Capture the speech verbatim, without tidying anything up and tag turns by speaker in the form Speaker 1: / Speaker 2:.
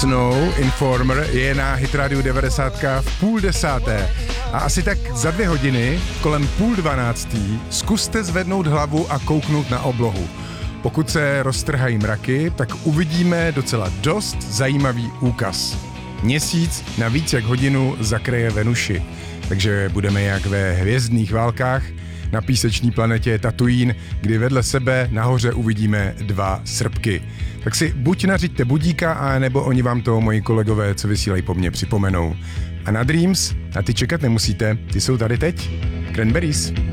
Speaker 1: Snow Informer je na Hit Radio devadesát v půl desáté. A asi tak za dvě hodiny, kolem půl dvanáctý, zkuste zvednout hlavu a kouknout na oblohu. Pokud se roztrhají mraky, tak uvidíme docela dost zajímavý úkaz. Měsíc na víc jak hodinu zakryje Venuši, takže budeme jak ve hvězdných válkách na písečné planetě Tatooine, kdy vedle sebe nahoře uvidíme dva srpky. Tak si buď nařiďte budíka, a nebo oni vám to moji kolegové, co vysílají po mně, připomenou. A na Dreams, na ty čekat nemusíte, ty jsou tady teď. Cranberries.